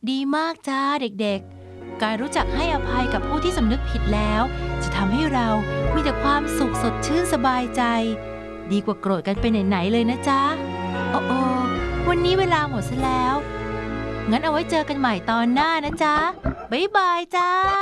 ดีมากจ้าเด็กๆการรู้จักให้อภัยกับผู้ที่สำนึกผิดแล้วจะทำให้เรามีแต่ความสุขสดชื่นสบายใจดีกว่าโกรธกันไปไหนๆเลยนะจ๊ะโอ้วันนี้เวลาหมดซะแล้วงั้นเอาไว้เจอกันใหม่ตอนหน้านะจ๊ะบ๊ายบายจ้า